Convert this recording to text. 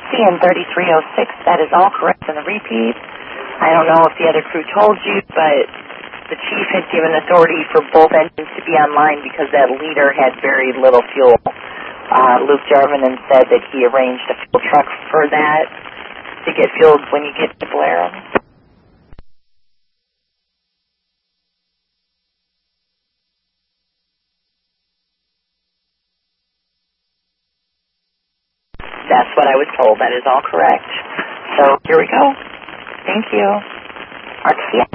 CN 3306, that is all correct in the repeat. I don't know if the other crew told you, but the chief had given authority for both engines to be online because that leader had very little fuel. Luke Jarvinen said that he arranged a fuel truck for that to get fueled when you get to Valero. That's what I was told. That is all correct. So here we go. Thank you. RTX.